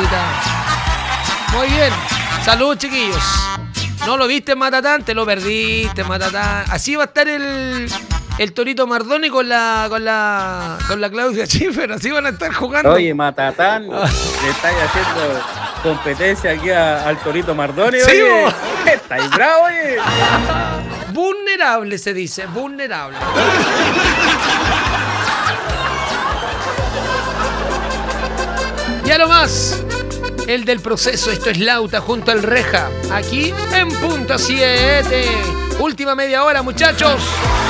Laurita. Muy bien. Salud, chiquillos. ¿No lo viste, Matatán? Te lo perdiste, Matatán. Así va a estar el Torito Mardoni con la Claudia Schiffer. Así van a estar jugando. Oye, Matatán, le estáis haciendo competencia aquí al Torito Mardoni. Sí, oye. Estáis bravo, oye. Vulnerable se dice, vulnerable. Ya lo más. El del proceso, esto es Lauta junto al Reja. Aquí en Punto 7. Última media hora, muchachos.